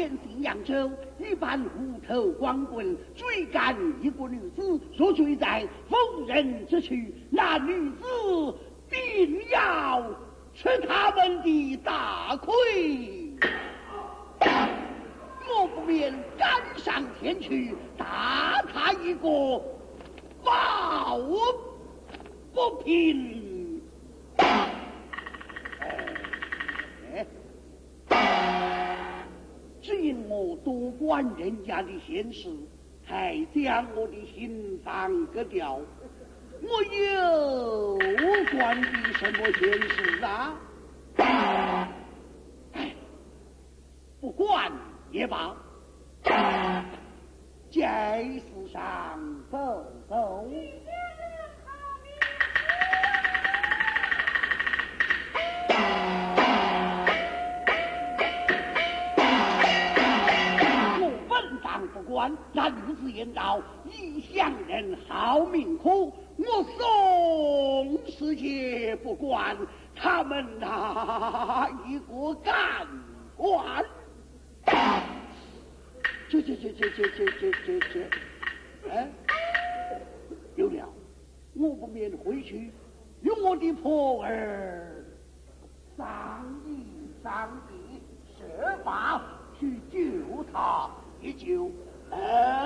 年信扬州，一般虎头光棍追赶一个女子，若追在妇人之躯，那女子定要吃他们的大亏。我不免赶上前去，打他一个抱不平。只因我多管人家的闲事，才将我的心房割掉。我又管你什么闲事啊？不管也罢，在世上走走。不管那女子言道，异乡人好命苦，我宋世杰不管他们哪一个敢管？这，有了，我不免回去与我的婆儿商议商议，设法去救他一救。